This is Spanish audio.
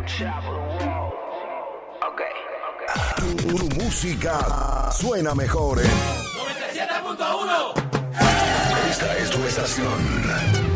Tu música suena mejor en 97.1. Esta es tu estación.